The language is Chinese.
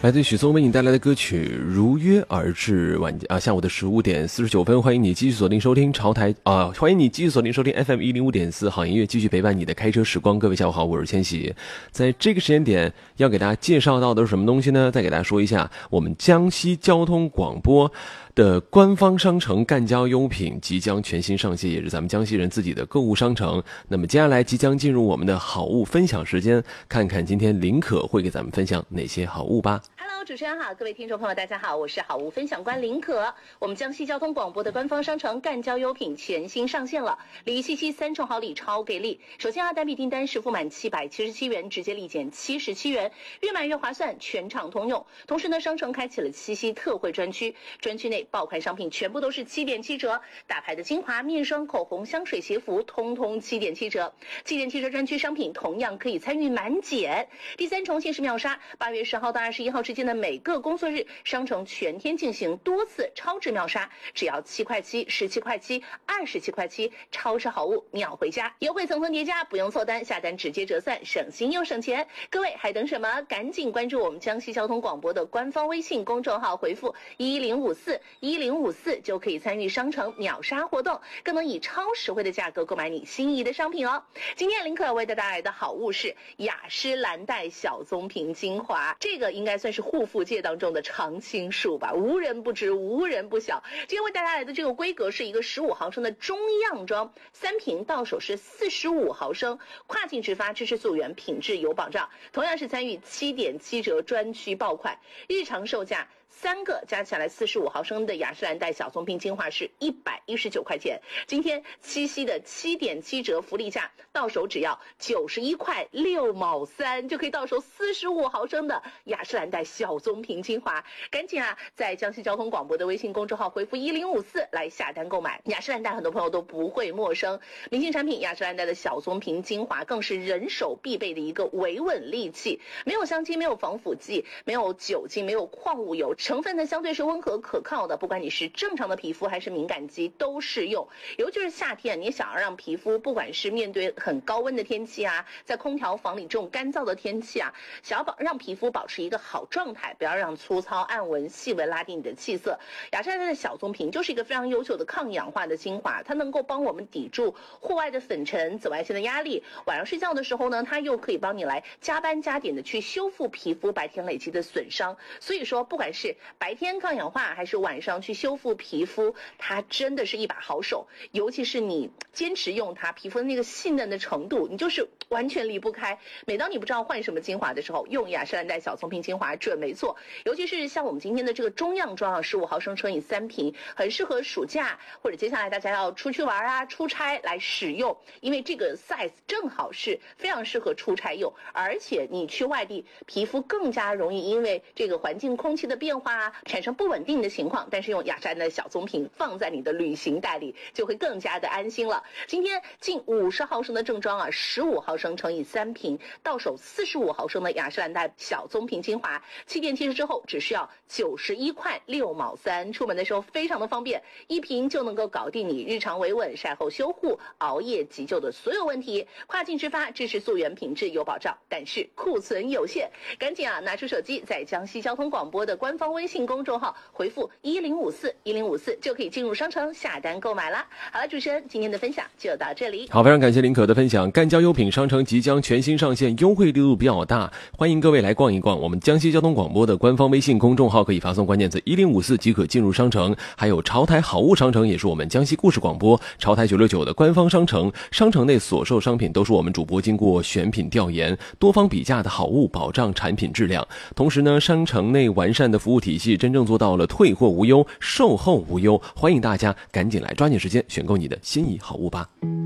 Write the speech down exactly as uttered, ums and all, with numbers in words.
来自许嵩为你带来的歌曲《如约而至》，晚啊下午的十五点四十九分，欢迎你继续锁定收听潮台啊，欢迎你继续锁定收听 F M 一零五点四好音乐，继续陪伴你的开车时光。各位下午好，我是千玺。在这个时间点要给大家介绍到的是什么东西呢？再给大家说一下，我们江西交通广播的官方商城赣交优品即将全新上线，也是咱们江西人自己的购物商城。那么接下来即将进入我们的好物分享时间，看看今天林可会给咱们分享哪些好物吧。 Hello， 主持人好，各位听众朋友，大家好，我是好物分享官林可。我们江西交通广播的官方商城赣交优品全新上线了，礼七七三重好礼超给力。首先啊，单笔订单实付满七百七十七元，直接立减七十七元，越买越划算，全场通用。同时呢，商城开启了七夕特惠专区，专区内爆款商品全部都是七点七折，大牌的精华、面霜、口红、香水、鞋服，通通七点七折。七点七折专区商品同样可以参与满减。第三重限时秒杀，八月十号到二十一号之间的每个工作日，商城全天进行多次超值秒杀，只要七块七、十七块七、二十七块七，超值好物秒回家，优惠层层叠加，不用凑单，下单直接折算，省心又省钱。各位还等什么？赶紧关注我们江西交通广播的官方微信公众号，回复一零五四一零五四就可以参与商城秒杀活动，更能以超实惠的价格购买你心仪的商品哦。今天林可为大家带来的好物是雅诗兰黛小棕瓶精华，这个应该算是护肤界当中的常青树吧，无人不知，无人不晓。今天为大家来的这个规格是一个十五毫升的中样装，三瓶到手是四十五毫升，跨境直发，支持溯源，品质有保障。同样是参与七点七折专区爆款，日常售价三个加起来四十五毫升的雅诗兰黛小棕瓶精华是一百一十九块钱，今天七夕的七点七折福利价，到手只要九十一块六毛三，就可以到手四十五毫升的雅诗兰黛小棕瓶精华。赶紧啊，在江西交通广播的微信公众号回复一零五四来下单购买。雅诗兰黛很多朋友都不会陌生，明星产品雅诗兰黛的小棕瓶精华更是人手必备的一个维稳利器，没有香精，没有防腐剂，没有酒精，没有矿物油，成分呢相对是温和可靠的，不管你是正常的皮肤还是敏感肌都适用。尤其是夏天，你想要让皮肤不管是面对很高温的天气啊，在空调房里这种干燥的天气啊，想要保让皮肤保持一个好状态，不要让粗糙暗纹细纹拉低你的气色，雅诗兰黛的小棕瓶就是一个非常优秀的抗氧化的精华，它能够帮我们抵住户外的粉尘、紫外线的压力，晚上睡觉的时候呢，它又可以帮你来加班加点的去修复皮肤白天累积的损伤。所以说不管是白天抗氧化还是晚上去修复皮肤，它真的是一把好手。尤其是你坚持用它，皮肤的那个细嫩的程度，你就是完全离不开。每当你不知道换什么精华的时候，用雅诗兰黛小棕瓶精华准没错。尤其是像我们今天的这个中样装啊，十五毫升乘以三瓶，很适合暑假或者接下来大家要出去玩啊、出差来使用，因为这个 size 正好是非常适合出差用，而且你去外地，皮肤更加容易因为这个环境空气的变化啊，产生不稳定的情况，但是用雅诗兰黛的小棕瓶放在你的旅行袋里，就会更加的安心了。今天近五十毫升的正装啊，十五毫升乘以三瓶，到手四十五毫升的雅诗兰黛小棕瓶精华，七点七十之后只需要九十一块六毛三，出门的时候非常的方便，一瓶就能够搞定你日常维稳、晒后修护、熬夜急救的所有问题。跨境直发，支持溯源，品质有保障，但是库存有限，赶紧啊拿出手机，在江西交通广播的官方微信公众号回复一零五四一零五四就可以进入商城下单购买啦。好了，主持人今天的分享就到这里。 好，非常感谢林可的分享。赣交优品商城即将全新上线，优惠力度比较大，欢迎各位来逛一逛。我们江西交通广播的官方微信公众号可以发送关键词一零五四即可进入商城，还有潮台好物商城也是我们江西故事广播潮台九六九的官方商城，商城内所售商品都是我们主播经过选品调研、多方比价的好物，保障产品质量。同时呢，商城内完善的服务体系真正做到了退货无忧、售后无忧，欢迎大家赶紧来抓紧时间选购你的心仪好物吧。